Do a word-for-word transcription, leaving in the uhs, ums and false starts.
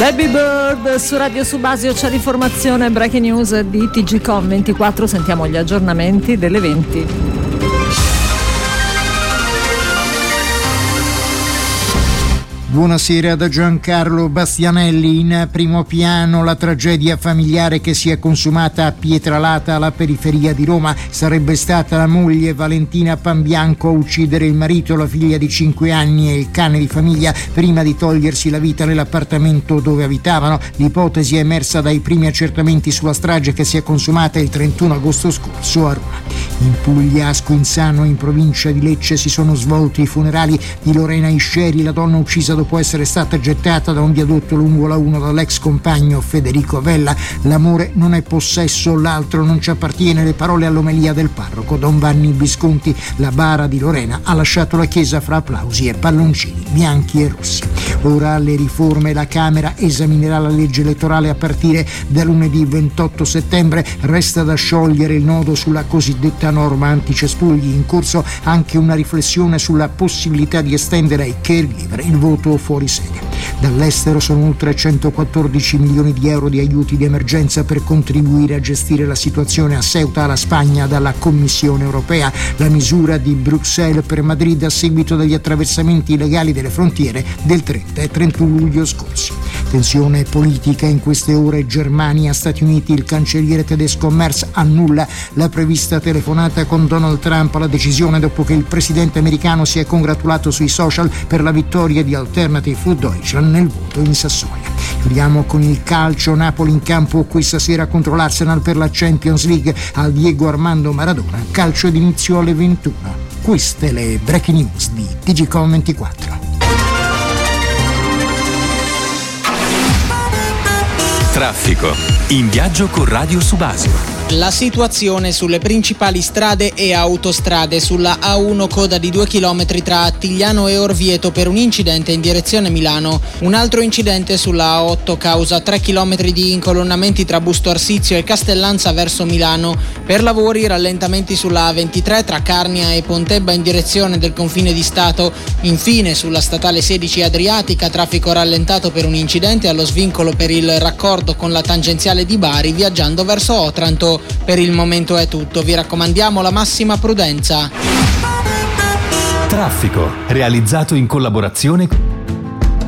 Baby Bird su Radio Subasio, c'è l'informazione breaking news di T G Com ventiquattro, sentiamo gli aggiornamenti delle venti. Buonasera da Giancarlo Bastianelli. In primo piano la tragedia familiare che si è consumata a Pietralata, alla periferia di Roma. Sarebbe stata la moglie Valentina Panbianco a uccidere il marito, la figlia di cinque anni e il cane di famiglia prima di togliersi la vita nell'appartamento dove abitavano. L'ipotesi è emersa dai primi accertamenti sulla strage che si è consumata il trentuno agosto scorso a Roma. In Puglia, a Squinzano, in provincia di Lecce, si sono svolti i funerali di Lorena Isceri, la donna uccisa dopo essere stata gettata da un viadotto lungo la uno dall'ex compagno Federico Avella. L'amore non è possesso, l'altro non ci appartiene, le parole all'omelia del parroco Don Vanni Visconti. La bara di Lorena ha lasciato la chiesa fra applausi e palloncini bianchi e rossi. Ora alle riforme, la Camera esaminerà la legge elettorale a partire da lunedì ventotto settembre. Resta da sciogliere il nodo sulla cosiddetta norma anticespugli. In corso anche una riflessione sulla possibilità di estendere ai caregiver il voto fuori sede. Dall'estero sono oltre centoquattordici milioni di euro di aiuti di emergenza per contribuire a gestire la situazione a Ceuta, alla Spagna, dalla Commissione europea. La misura di Bruxelles per Madrid a seguito degli attraversamenti illegali delle frontiere del trenta e trentuno luglio scorsi. Tensione politica in queste ore. Germania, Stati Uniti. Il cancelliere tedesco Merz annulla la prevista telefonata con Donald Trump. La decisione dopo che il presidente americano si è congratulato sui social per la vittoria di Alternative für Deutschland nel voto in Sassonia. Chiudiamo con il calcio. Napoli in campo questa sera contro l'Arsenal per la Champions League al Diego Armando Maradona. Calcio d'inizio alle ventuno. Queste le breaking news di T G Com ventiquattro. Traffico. In viaggio con Radio Subasio. La situazione sulle principali strade e autostrade: sulla A uno coda di due chilometri tra Attigliano e Orvieto per un incidente in direzione Milano. Un altro incidente sulla A otto causa tre chilometri di incolonnamenti tra Busto Arsizio e Castellanza verso Milano. Per lavori rallentamenti sulla A ventitré tra Carnia e Pontebba in direzione del confine di Stato. Infine sulla statale sedici Adriatica traffico rallentato per un incidente allo svincolo per il raccordo con la tangenziale di Bari viaggiando verso Otranto. Per il momento è tutto, vi raccomandiamo la massima prudenza. Traffico, realizzato in collaborazione